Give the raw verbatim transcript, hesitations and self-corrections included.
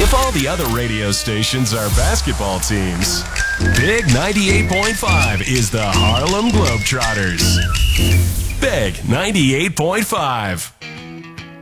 If all the other radio stations are basketball teams, Big ninety-eight point five is the Harlem Globetrotters. Big ninety-eight point five.